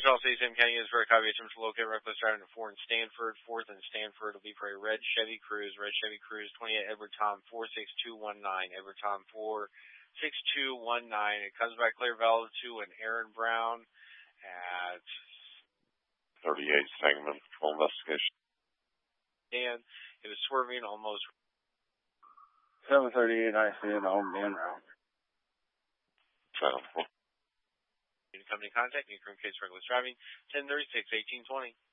all states, Sam County is for a copy of attempts to locate reckless driving at 4 in Stanford. 4th and Stanford will be for a red Chevy Cruze, 28 Edward Tom 46219, Edward Tom 46219. It comes by Clear Valley to an Aaron Brown at 38 segment, full investigation. And it was swerving almost 738, I see it on man route. Company contact, new current case reckless driving, 1036-1820.